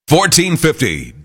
1450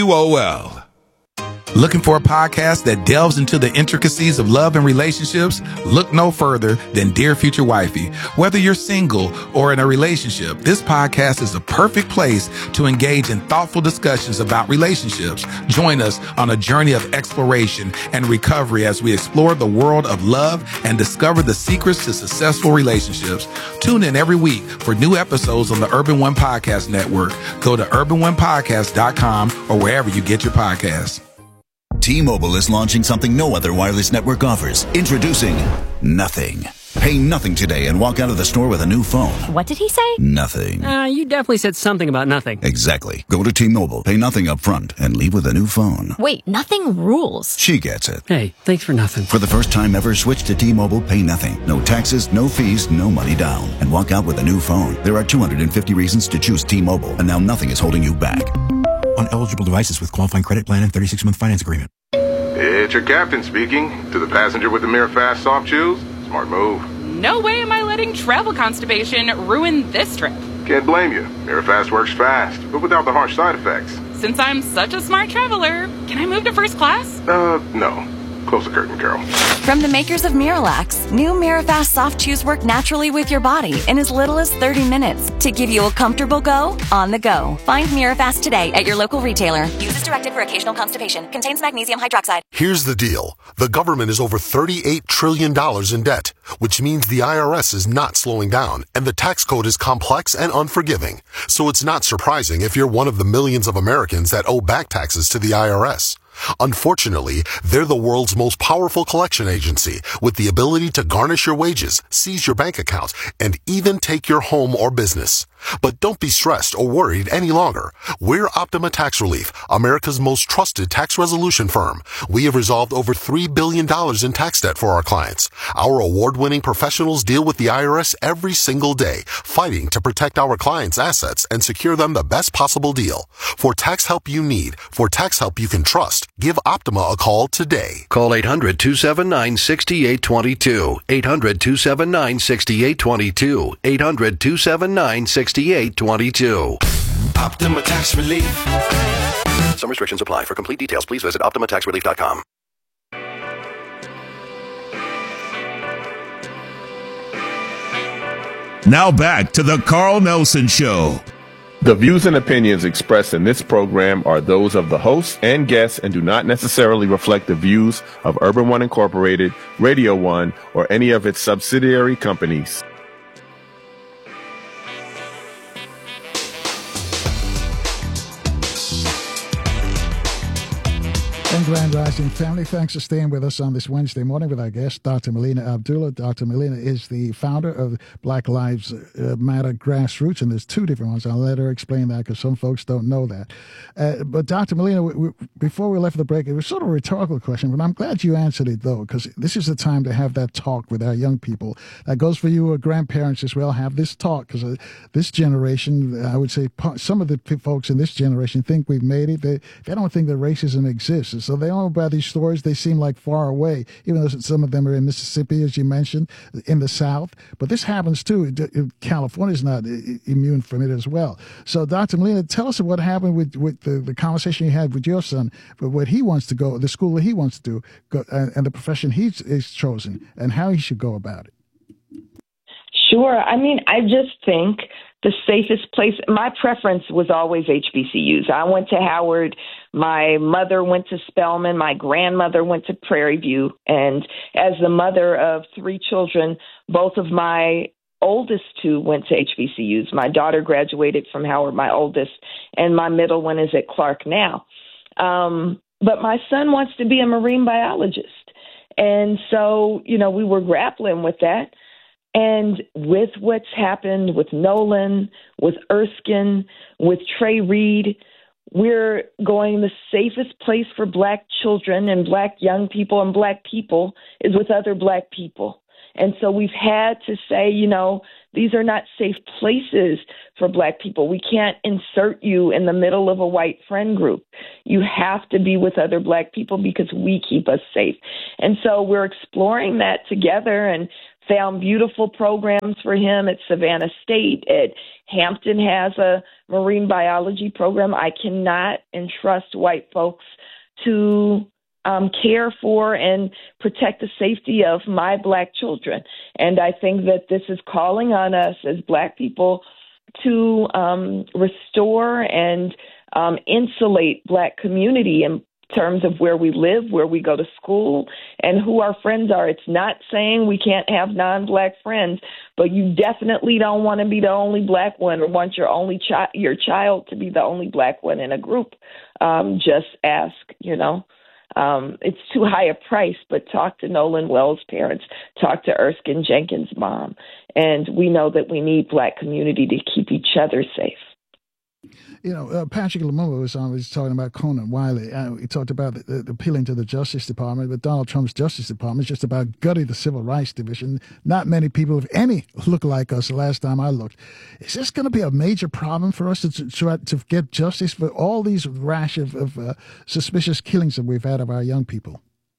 WOL. Looking for a podcast that delves into the intricacies of love and relationships? Look no further than Dear Future Wifey. Whether you're single or in a relationship, this podcast is a perfect place to engage in thoughtful discussions about relationships. Join us on a journey of exploration and recovery as we explore the world of love and discover the secrets to successful relationships. Tune in every week for new episodes on the Urban One Podcast Network. Go to urbanonepodcast.com or wherever you get your podcasts. T-Mobile is launching something no other wireless network offers. Introducing Nothing. Pay nothing today and walk out of the store with a new phone. What did he say? Nothing. You definitely said something about nothing. Exactly. Go to T-Mobile, pay nothing up front, and leave with a new phone. Wait, nothing rules. She gets it. Hey, thanks for nothing. For the first time ever, switch to T-Mobile, pay nothing. No taxes, no fees, no money down. And walk out with a new phone. There are 250 reasons to choose T-Mobile, and now nothing is holding you back. On eligible devices with qualifying credit plan and 36-month finance agreement. It's your captain speaking. To the passenger with the Mirafast soft chews, smart move. No way am I letting travel constipation ruin this trip. Can't blame you. Mirafast works fast, but without the harsh side effects. Since I'm such a smart traveler, can I move to first class? No. Close the curtain, Carol. From the makers of Miralax, new Mirafast soft chews work naturally with your body in as little as 30 minutes to give you a comfortable go on the go. Find Mirafast today at your local retailer. Use as directed for occasional constipation. Contains magnesium hydroxide. Here's the deal. The government is over $38 trillion in debt, which means the IRS is not slowing down, and the tax code is complex and unforgiving. So it's not surprising if you're one of the millions of Americans that owe back taxes to the IRS. Unfortunately, they're the world's most powerful collection agency with the ability to garnish your wages, seize your bank accounts, and even take your home or business. But don't be stressed or worried any longer. We're Optima Tax Relief, America's most trusted tax resolution firm. We have resolved over $3 billion in tax debt for our clients. Our award-winning professionals deal with the IRS every single day, fighting to protect our clients' assets and secure them the best possible deal. For tax help you need, for tax help you can trust, give Optima a call today. Call 800-279-6822. 800-279-6822. 800-279-6822. Optima Tax Relief. Some restrictions apply. For complete details, please visit OptimaTaxRelief.com. Now back to the Carl Nelson Show. The views and opinions expressed in this program are those of the hosts and guests and do not necessarily reflect the views of Urban One Incorporated, Radio One, or any of its subsidiary companies. And Grand Rising family, thanks for staying with us on this Wednesday morning with our guest, Dr. Melina Abdullah. Dr. Melina is the founder of Black Lives Matter Grassroots, and there's two different ones. I'll let her explain that because some folks don't know that. But Dr. Melina, before we left the break, it was sort of a rhetorical question, but I'm glad you answered it, though, because this is the time to have that talk with our young people. That goes for you, grandparents as well. Have this talk, because this generation, I would say some of the folks in this generation think we've made it. They don't think that racism exists. So they don't know about these stories. They seem like far away, even though some of them are in Mississippi, as you mentioned, in the South. But this happens, too. California's not immune from it as well. So, Dr. Melina, tell us what happened with the conversation you had with your son, with what he wants to go, the school that he wants to go, and the profession he's chosen, and how he should go about it. Sure. I mean, I just think the safest place, my preference was always HBCUs. I went to Howard. My mother went to Spelman. My grandmother went to Prairie View. And as the mother of three children, both of my oldest two went to HBCUs. My daughter graduated from Howard, my oldest, and my middle one is at Clark now. But my son wants to be a marine biologist. And so, we were grappling with that. And with what's happened with Nolan, with Erskine, with Trey Reed, we're going the safest place for Black children and Black young people and Black people is with other Black people. And so we've had to say, these are not safe places for Black people. We can't insert you in the middle of a white friend group. You have to be with other Black people because we keep us safe. And so we're exploring that together. And found beautiful programs for him at Savannah State. At Hampton has a marine biology program. I cannot entrust white folks to care for and protect the safety of my Black children. And I think that this is calling on us as Black people to restore and insulate Black community in terms of where we live, where we go to school, and who our friends are. It's not saying we can't have non-Black friends, but you definitely don't want to be the only Black one or want your child to be the only Black one in a group. Just ask, it's too high a price, but talk to Nolan Wells' parents, talk to Erskine Jenkins' mom. And we know that we need Black community to keep each other safe. Patrick Lumumba was talking about Conan Wiley. He talked about the appealing to the Justice Department, but Donald Trump's Justice Department is just about gutting the Civil Rights Division. Not many people, if any, look like us the last time I looked. Is this going to be a major problem for us to try to get justice for all these rash of suspicious killings that we've had of our young people?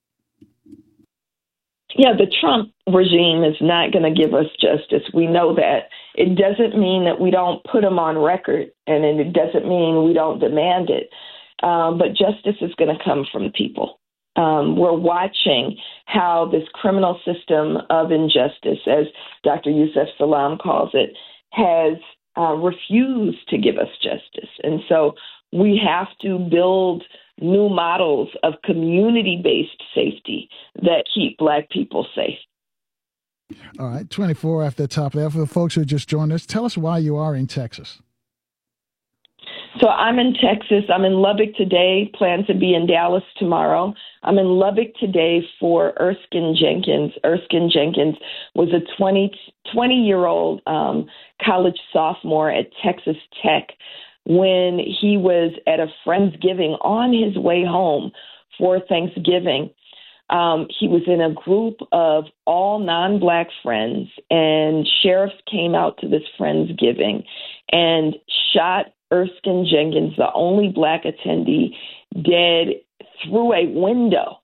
Yeah, the Trump regime is not going to give us justice. We know that. It doesn't mean that we don't put them on record, and it doesn't mean we don't demand it. But justice is going to come from people. We're watching how this criminal system of injustice, as Dr. Yusef Salaam calls it, has refused to give us justice. And so we have to build new models of community-based safety that keep Black people safe. All right, 24 after the top there. For the folks who just joined us, tell us why you are in Texas. So I'm in Texas. I'm in Lubbock today, plan to be in Dallas tomorrow. I'm in Lubbock today for Erskine Jenkins. Erskine Jenkins was a 20-year-old college sophomore at Texas Tech when he was at a Friendsgiving on his way home for Thanksgiving. He was in a group of all non-Black friends, and sheriffs came out to this Friendsgiving and shot Erskine Jenkins, the only Black attendee, dead through a window.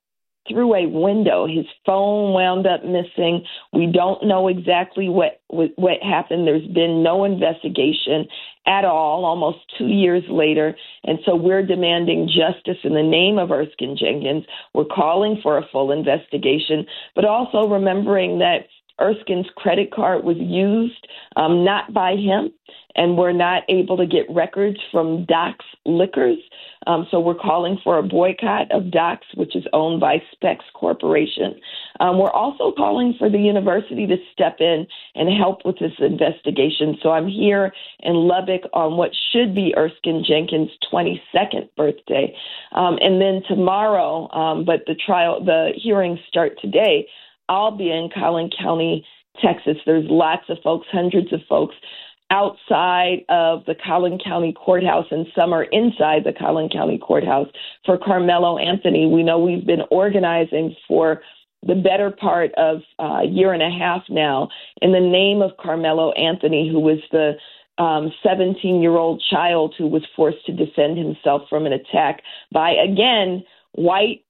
His phone wound up missing. We don't know exactly what happened. There's been no investigation at all, almost 2 years later. And so we're demanding justice in the name of Erskine Jenkins. We're calling for a full investigation, but also remembering that Erskine's credit card was used not by him, and we're not able to get records from Doc's Liquors. So we're calling for a boycott of Doc's, which is owned by Specs Corporation. We're also calling for the university to step in and help with this investigation. So I'm here in Lubbock on what should be Erskine Jenkins' 22nd birthday. And then tomorrow, but the hearings start today, I'll be in Collin County, Texas. There's lots of folks, hundreds of folks outside of the Collin County Courthouse, and some are inside the Collin County Courthouse for Carmelo Anthony. We know we've been organizing for the better part of a year and a half now in the name of Carmelo Anthony, who was the 17-year-old child who was forced to defend himself from an attack by, again, white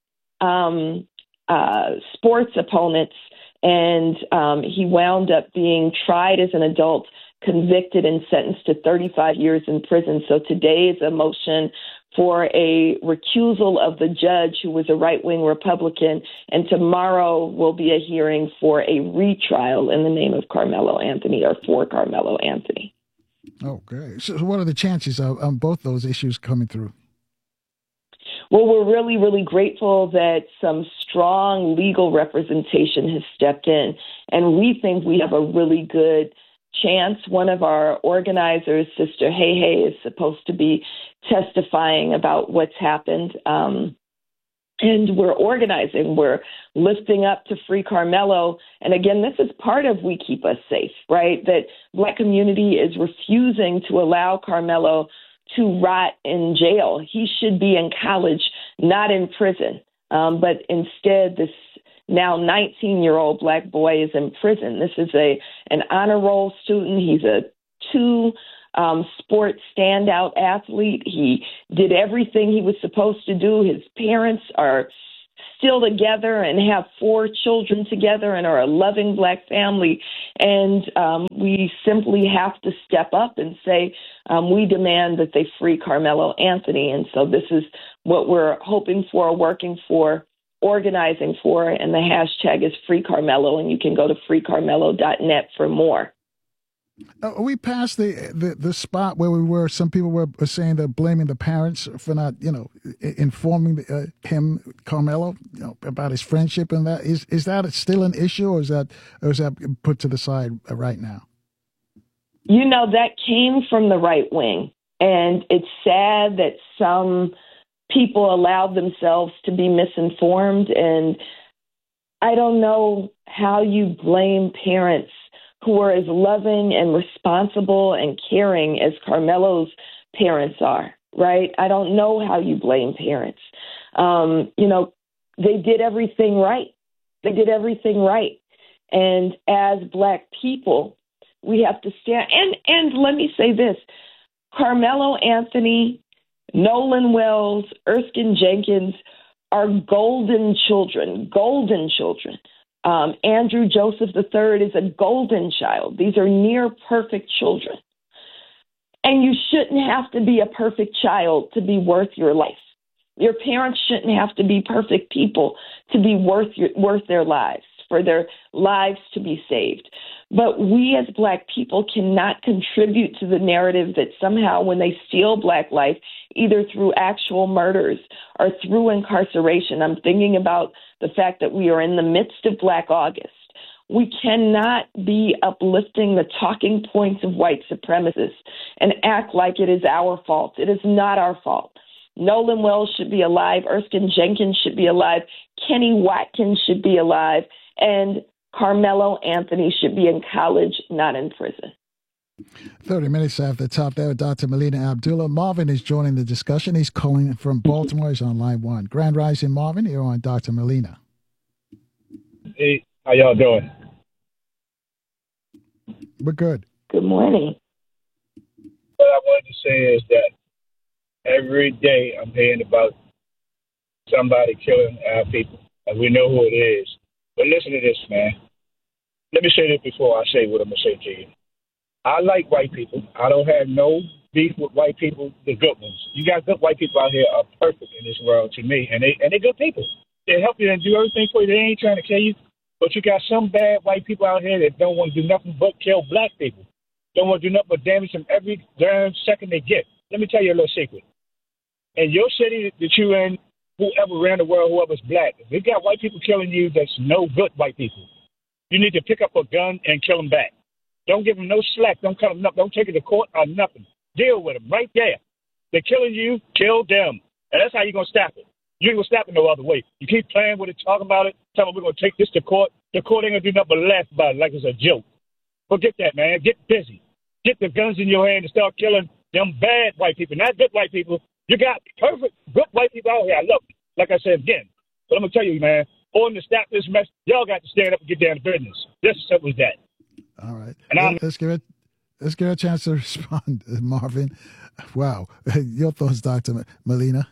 sports opponents. And he wound up being tried as an adult, convicted and sentenced to 35 years in prison. So today is a motion for a recusal of the judge who was a right-wing Republican, and tomorrow will be a hearing for a retrial in the name of Carmelo Anthony, or for Carmelo Anthony. Okay. So what are the chances of both those issues coming through? Well, we're really, really grateful that some strong legal representation has stepped in, and we think we have a really good chance. One of our organizers, Sister Hey Hey, is supposed to be testifying about what's happened. And we're organizing. We're lifting up to free Carmelo. And again, this is part of We Keep Us Safe, right? That Black community is refusing to allow Carmelo to rot in jail. He should be in college, not in prison. But instead, this now 19-year-old Black boy is in prison. This is an honor roll student. He's a two-sport standout athlete. He did everything he was supposed to do. His parents are still together and have 4 children together and are a loving Black family. And we simply have to step up and say, we demand that they free Carmelo Anthony. And so this is what we're hoping for, working for, organizing for, and the hashtag is Free Carmelo, and you can go to freecarmelo.net for more. Are we past the spot where we were? Some people were saying they're blaming the parents for not, informing him, Carmelo, about his friendship and that. Is that still an issue, or is that put to the side right now? That came from the right wing, and it's sad that some people allowed themselves to be misinformed, and I don't know how you blame parents who are as loving and responsible and caring as Carmelo's parents are, right? I don't know how you blame parents. They did everything right. They did everything right. And as Black people, we have to stand. And let me say this, Carmelo Anthony, Nolan Wells, Erskine Jenkins are golden children. Andrew Joseph III is a golden child. These are near perfect children. And you shouldn't have to be a perfect child to be worth your life. Your parents shouldn't have to be perfect people to be worth their lives, for their lives to be saved. But we as Black people cannot contribute to the narrative that somehow when they steal Black life, either through actual murders or through incarceration, I'm thinking about the fact that we are in the midst of Black August. We cannot be uplifting the talking points of white supremacists and act like it is our fault. It is not our fault. Nolan Wells should be alive. Erskine Jenkins should be alive. Kenny Watkins should be alive. And Carmelo Anthony should be in college, not in prison. 30 minutes after the top there, Dr. Melina Abdullah. Marvin is joining the discussion. He's calling from Baltimore. He's on line 1. Grand Rising, Marvin. You're on Dr. Melina. Hey, how y'all doing? We're good. Good morning. What I wanted to say is that every day I'm hearing about somebody killing our people, and we know who it is. But listen to this, man. Let me say this before I say what I'm going to say to you. I like white people. I don't have no beef with white people, the good ones. You got good white people out here are perfect in this world to me, and they're good people. They help you and do everything for you. They ain't trying to kill you. But you got some bad white people out here that don't want to do nothing but kill Black people. Don't want to do nothing but damage them every damn second they get. Let me tell you a little secret. In your city that you in, whoever around the world, whoever's Black, if they got white people killing you, that's no good white people. You need to pick up a gun and kill them back. Don't give them no slack. Don't cut them up. Don't take it to court or nothing. Deal with them right there. They're killing you. Kill them. And that's how you're going to stop it. You ain't going to stop it no other way. You keep playing with it, talking about it, telling them we're going to take this to court. The court ain't going to do nothing but laugh about it like it's a joke. Forget that, man. Get busy. Get the guns in your hand and start killing them bad white people, not good white people. You got perfect, good white people out here. I love it. Like I said again. But I'm going to tell you, man, on to stop this mess, y'all got to stand up and get down to business. Just as simple as that. All right. Let's give it a chance to respond, Marvin. Wow. Your thoughts, Dr. Melina?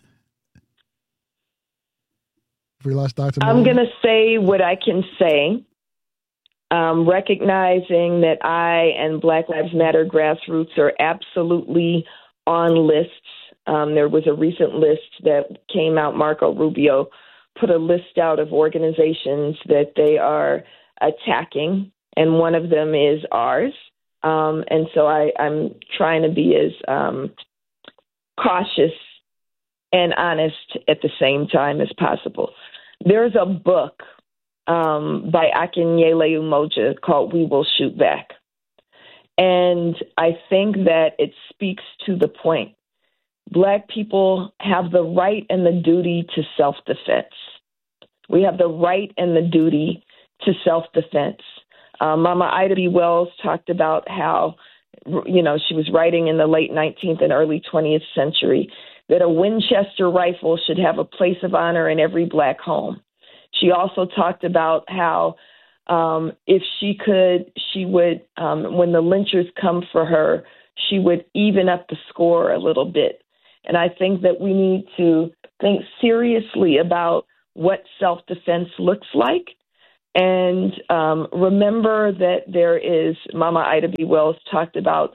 We lost Dr. Melina? I'm going to say what I can say, recognizing that I and Black Lives Matter grassroots are absolutely on lists. There was a recent list that came out. Marco Rubio put a list out of organizations that they are attacking, and one of them is ours. And so I'm trying to be as cautious and honest at the same time as possible. There's a book by Akinyele Umoja called We Will Shoot Back. And I think that it speaks to the point. Black people have the right and the duty to self-defense. We have the right and the duty to self-defense. Mama Ida B. Wells talked about how, she was writing in the late 19th and early 20th century that a Winchester rifle should have a place of honor in every Black home. She also talked about how if she could, she would, when the lynchers come for her, she would even up the score a little bit. And I think that we need to think seriously about what self-defense looks like. And remember that there is, Mama Ida B. Wells talked about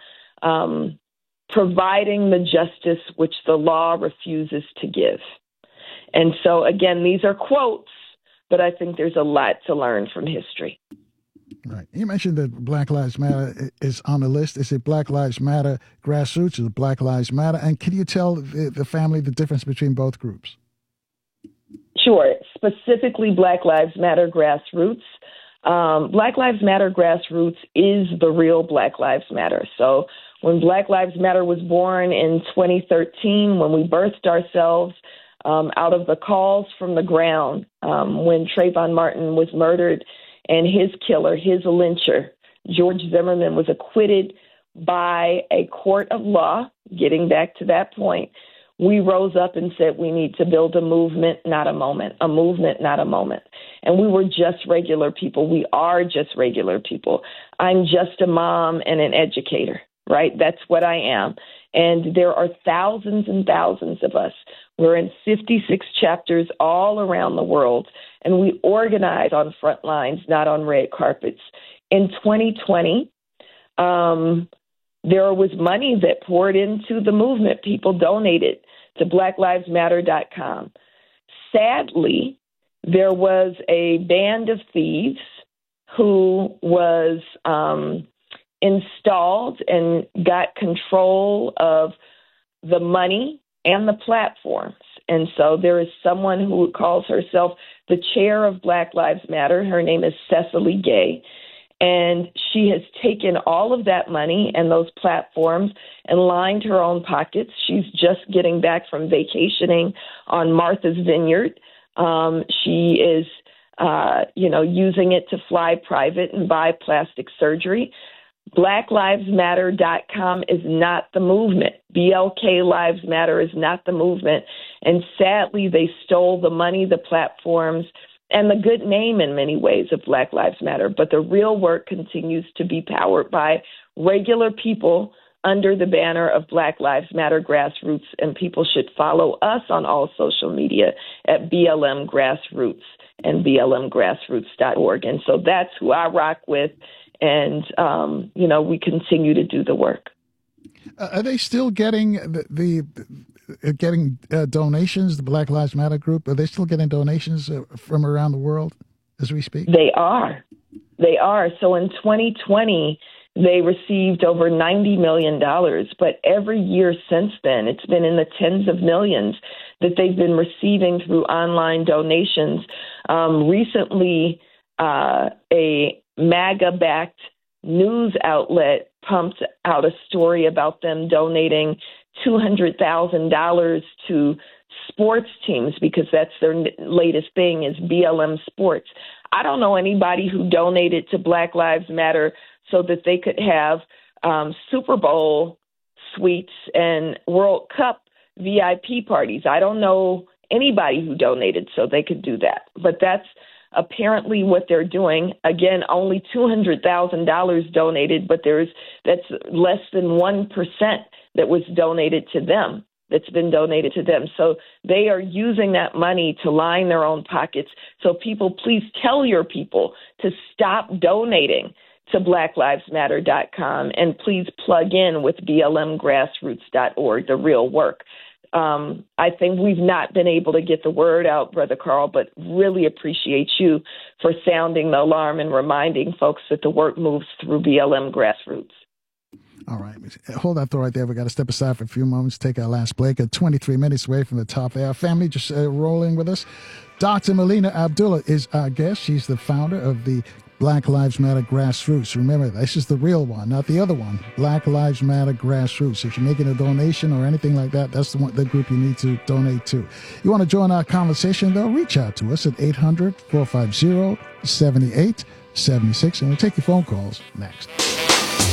providing the justice which the law refuses to give. And so, again, these are quotes, but I think there's a lot to learn from history. Right. You mentioned that Black Lives Matter is on the list. Is it Black Lives Matter Grassroots or Black Lives Matter? And can you tell the family the difference between both groups? Sure. Specifically, Black Lives Matter Grassroots. Black Lives Matter Grassroots is the real Black Lives Matter. So when Black Lives Matter was born in 2013, when we birthed ourselves out of the calls from the ground, when Trayvon Martin was murdered and his killer, his lyncher, George Zimmerman, was acquitted by a court of law, getting back to that point, we rose up and said we need to build a movement, not a moment, a movement, not a moment. And we were just regular people. We are just regular people. I'm just a mom and an educator, right? That's what I am. And there are thousands and thousands of us. We're in 56 chapters all around the world, and we organize on front lines, not on red carpets. In 2020, there was money that poured into the movement. People donated to BlackLivesMatter.com. Sadly, there was a band of thieves who was installed and got control of the money and the platforms. And so there is someone who calls herself the chair of Black Lives Matter. Her name is Cecily Gay. And she has taken all of that money and those platforms and lined her own pockets. She's just getting back from vacationing on Martha's Vineyard. She is, using it to fly private and buy plastic surgery. BlackLivesMatter.com is not the movement. BLK Lives Matter is not the movement. And sadly, they stole the money, the platforms, and the good name in many ways of Black Lives Matter. But the real work continues to be powered by regular people under the banner of Black Lives Matter Grassroots, and people should follow us on all social media at BLM Grassroots and BLMGrassroots.org. And so that's who I rock with, and, we continue to do the work. Are they still getting donations, the Black Lives Matter group? Are they still getting donations from around the world as we speak? They are. So in 2020, they received over $90 million. But every year since then, it's been in the tens of millions that they've been receiving through online donations. Recently, a MAGA-backed news outlet pumped out a story about them donating $200,000 to sports teams because that's their latest thing is BLM Sports. I don't know anybody who donated to Black Lives Matter so that they could have Super Bowl suites and World Cup VIP parties. I don't know anybody who donated so they could do that. But that's apparently what they're doing. Again, only $200,000 donated, but that's less than 1% that was donated to them, that's been donated to them. So they are using that money to line their own pockets. So people, please tell your people to stop donating to BlackLivesMatter.com and please plug in with BLMGrassroots.org, the real work. I think we've not been able to get the word out, Brother Carl, but really appreciate you for sounding the alarm and reminding folks that the work moves through BLM Grassroots. All right. Hold that thought right there. We got to step aside for a few moments, take our last break at 23 minutes away from the top there. Our family just rolling with us. Dr. Melina Abdullah is our guest. She's the founder of the Black Lives Matter Grassroots. Remember, this is the real one, not the other one. Black Lives Matter Grassroots. If you're making a donation or anything like that, that's the group you need to donate to. You want to join our conversation, though? Reach out to us at 800-450-7876, and we'll take your phone calls next.